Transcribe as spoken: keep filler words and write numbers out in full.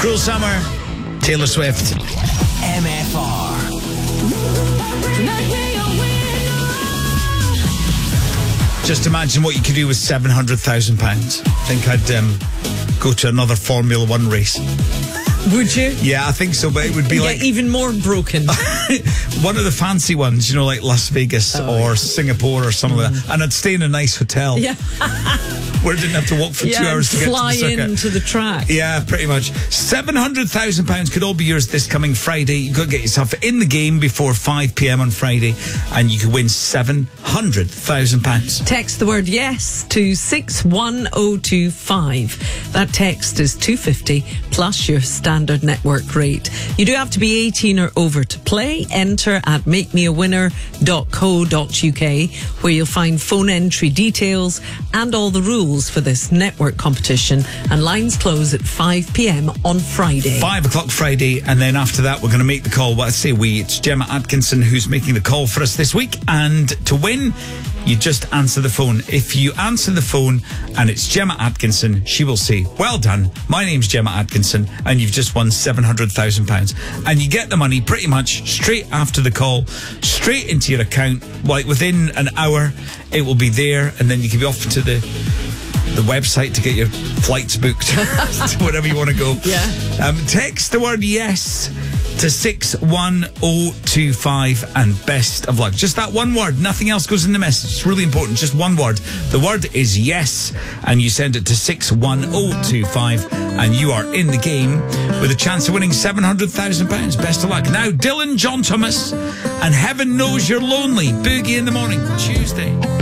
Cruel Summer, Taylor Swift. M F R. Just imagine what you could do with seven hundred thousand pounds. I think I'd um, go to another Formula One race. Would you? Yeah, I think so, but it would be Get like even more broken. one of the fancy ones, you know, like Las Vegas Oh, or yeah. Singapore or something like that. And I'd stay in a nice hotel Yeah. where I didn't have to walk for two Yeah, hours to get to the fly circuit. into the track. Yeah, pretty much. seven hundred thousand pounds could all be yours this coming Friday. You've got to get yourself in the game before five p.m. on Friday, and you could win seven hundred thousand pounds. Text the word yes to six one oh two five. That text is two fifty plus your standard network rate. You do have to be eighteen or over to play. Enter at make me a winner dot co dot uk, where you'll find phone entry details and all the rules for this network competition. And lines close at five p.m. on Friday. Five o'clock Friday, and then after that, we're going to make the call. Well, I say we, it's Gemma Atkinson who's making the call for us this week. And to win, you just answer the phone. If you answer the phone and it's Gemma Atkinson, she will say, well done, my name's Gemma Atkinson, and you've just won seven hundred thousand pounds. And you get the money pretty much straight after the call, straight into your account. Like within an hour, it will be there, and then you can be off to the the website to get your flights booked to wherever you want to go. Yeah. Um, text the word yes to six one oh two five and best of luck. Just that one word. Nothing else goes in the message. It's really important. Just one word. The word is yes, and you send it to six one oh two five, and you are in the game with a chance of winning seven hundred thousand pounds. Best of luck. Now, Dylan John Thomas and Heaven Knows You're Lonely. Boogie in the Morning, Tuesday.